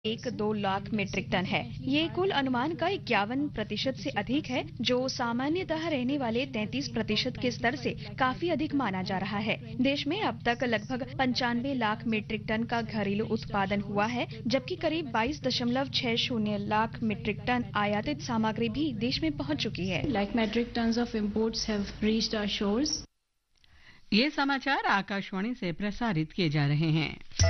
1-2 lakh metric ton है। ये कुल अनुमान का 51% से अधिक है, जो सामान्यतः रहने वाले 33% के स्तर से काफी अधिक माना जा रहा है। देश में अब तक लगभग 95 लाख मीट्रिक टन का घरेलू उत्पादन हुआ है, जबकि करीब 22.60 लाख मीट्रिक टन आयातित सामग्री भी देश में पहुंच चुकी है। Like metric tons of imports have reached our shores. ये समाचार आकाशवाणी से प्रसारित किए जा रहे हैं।